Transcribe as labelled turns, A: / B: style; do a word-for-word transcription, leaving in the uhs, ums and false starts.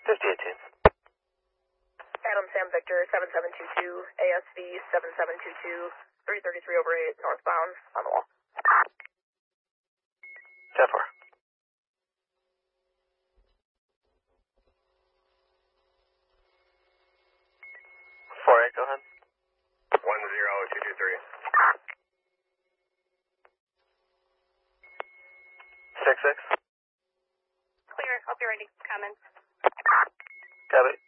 A: fifty eighteen.
B: Adam Sam Victor seven seven two two, A S V seven seven two two, three thirty-three over eight, northbound, on the wall.
A: ten four. four eight, go ahead.
C: one zero two two three.
A: six six.
D: Clear. Hope you're ready. Comments.
A: Copy.